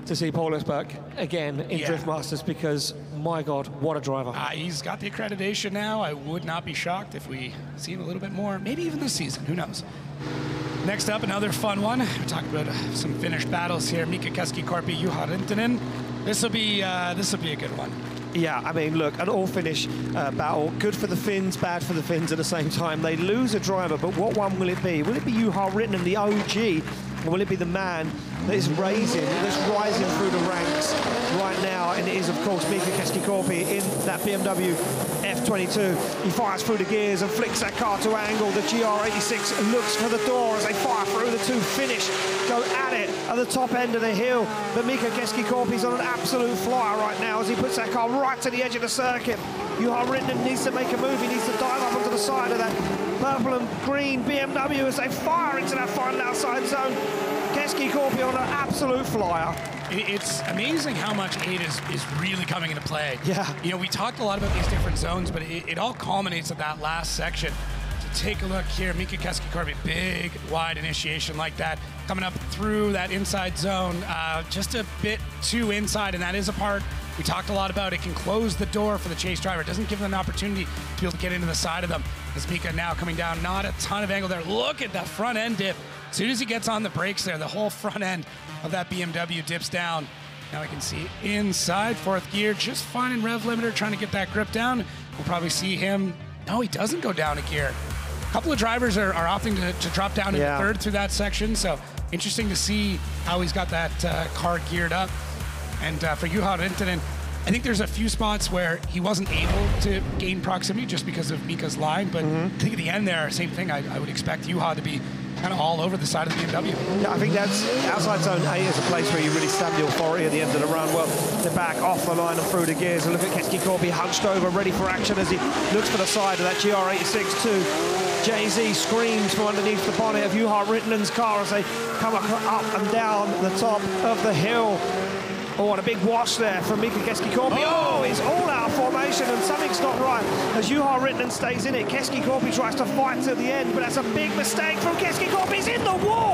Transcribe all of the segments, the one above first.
to see Paul Esberg again in Drift Masters because, my God, what a driver. He's got the accreditation now. I would not be shocked if we see him a little bit more, maybe even this season. Who knows? Next up, another fun one. We're talking about some finished battles here. Mika Keskikorpi, Juha Rintanen. This will be a good one. Yeah, I mean, look, an all-finish battle. Good for the Finns, bad for the Finns at the same time. They lose a driver, but what one will it be? Will it be Juha Rintanen, the OG, or will it be the man that is rising through the ranks right now? And it is, of course, Mika Keskikorpi in that BMW F22. He fires through the gears and flicks that car to angle. The GR86 looks for the door as they fire through. The two finish, go at it at the top end of the hill. But Mika Keskikorpi's on an absolute flyer right now as he puts that car right to the edge of the circuit. Juha Rintanen needs to make a move. He needs to dive up onto the side of that purple and green BMW as they fire into that final outside zone. Keskikorpi on an absolute flyer. It's amazing how much 8 is really coming into play. Yeah. You know, we talked a lot about these different zones, but it all culminates at that last section. So take a look here, Mika Keskikorpi, big, wide initiation like that, coming up through that inside zone, just a bit too inside, and that is a part we talked a lot about. It can close the door for the chase driver. It doesn't give them an opportunity to be able to get into the side of them. As Mika now coming down, not a ton of angle there. Look at that front end dip. As soon as he gets on the brakes there, the whole front end of that BMW dips down. Now we can see inside fourth gear, just finding rev limiter, trying to get that grip down. We'll probably see him. No, he doesn't go down a gear. A couple of drivers are opting to drop down into third through that section. So interesting to see how he's got that car geared up. And for Juha Rintanen, I think there's a few spots where he wasn't able to gain proximity just because of Mika's line. But I think at the end there, same thing. I would expect Juha to be kind of all over the side of the BMW. Yeah, I think that's outside zone 8 is a place where you really stamp the authority at the end of the run. Well, they're back off the line and through the gears. And look at Keskikorpi hunched over, ready for action as he looks for the side of that GR86 too. Jay-Z screams from underneath the bonnet of Juha Rintanen's car as they come up and down the top of the hill. Oh, and a big wash there from Mika Keskikorpi. Oh, he's all out of formation and something's not right. As Juha Rintanen stays in it, Keskikorpi tries to fight to the end, but that's a big mistake from Keskikorpi. He's in the wall!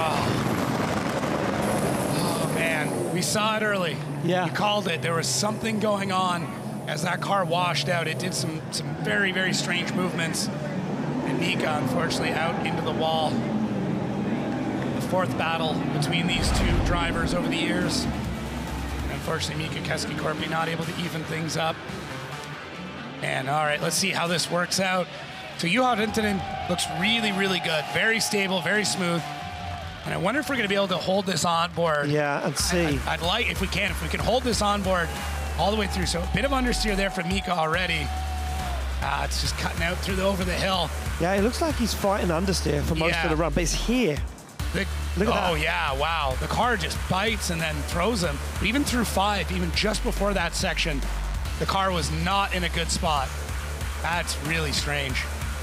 Oh, man. We saw it early. Yeah. You called it. There was something going on as that car washed out. It did some very, very strange movements. And Mika, unfortunately, out into the wall. The fourth battle between these two drivers over the years. Unfortunately, Mika Keskikorpi not able to even things up. And all right, let's see how this works out. So Juha Rintanen looks really, really good. Very stable, very smooth. And I wonder if we're going to be able to hold this on board. Yeah, and see. I'd like, if we can hold this on board all the way through. So a bit of understeer there for Mika already. It's just cutting out through over the hill. Yeah, it looks like he's fighting understeer for most of the run, but it's here. Look at that. Oh, yeah, wow. The car just bites and then throws him. But even through 5, even just before that section, the car was not in a good spot. That's really strange.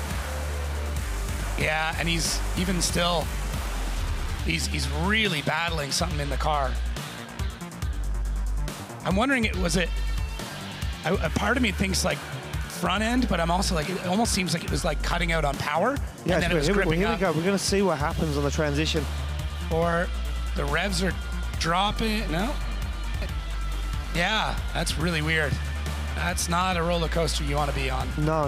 Yeah, and he's even still, he's really battling something in the car. I'm wondering, a part of me thinks like front end, but I'm also like, it almost seems like it was like cutting out on power. Yeah, and then it was gripping here we up. go. We're going to see what happens on the transition. Or the revs are dropping. No. Yeah, that's really weird. That's not a roller coaster you want to be on. No.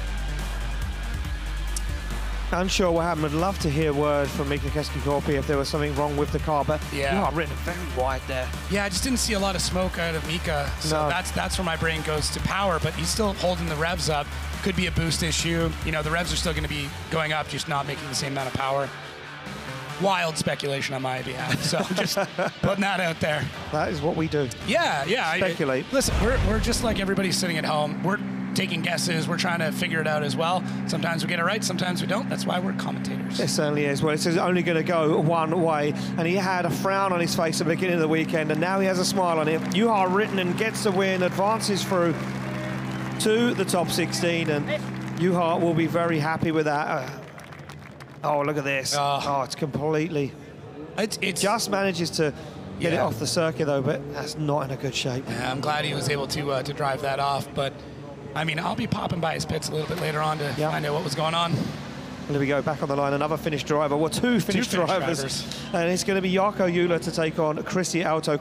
Unsure what happened. I'd love to hear word from Mika Keskikorpi if there was something wrong with the car, but yeah, written very wide there. Yeah, I just didn't see a lot of smoke out of Mika, so that's where my brain goes to power, but he's still holding the revs up. Could be a boost issue. You know, the revs are still going to be going up, just not making the same amount of power. Wild speculation on my behalf, so just putting that out there. That is what we do. Yeah. Speculate. Listen, we're just like everybody sitting at home. We're taking guesses. We're trying to figure it out as well. Sometimes we get it right, sometimes we don't. That's why we're commentators. It certainly is. Well, it's only going to go one way, and he had a frown on his face at the beginning of the weekend, and now he has a smile on it. Juha Rintanen gets the win, advances through to the top 16, and Juha will be very happy with that. Oh, look at this. Oh, it's completely... It just manages to get it off the circuit, though, but that's not in a good shape. Yeah, I'm glad he was able to drive that off, but, I mean, I'll be popping by his pits a little bit later on to find out what was going on. And there we go, back on the line, another Finnish driver. Well, two Finnish drivers. And it's going to be Jarkko Jula to take on Chrissy Auto.